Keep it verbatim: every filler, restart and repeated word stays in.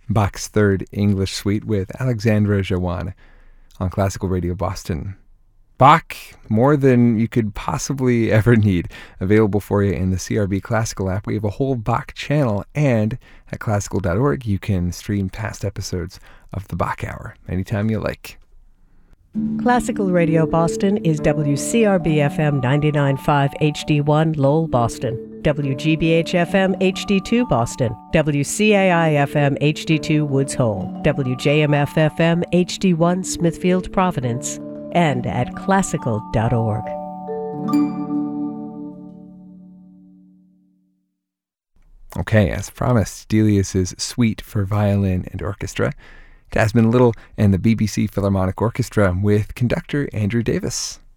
Bach's Third English Suite with Alexandra Jawan on Classical Radio Boston. Bach, more than you could possibly ever need, available for you in the C R B Classical app. We have a whole Bach channel, and at classical dot org you can stream past episodes of the Bach Hour anytime you like. Classical Radio Boston is W C R B F M ninety-nine point five H D one Lowell, Boston, W G B H F M H D two Boston, W C A I F M H D two Woods Hole, W J M F F M H D one Smithfield, Providence, and at classical dot org. Okay, as promised, Delius's Suite for Violin and Orchestra, Tasman Little and the B B C Philharmonic Orchestra with conductor Andrew Davis.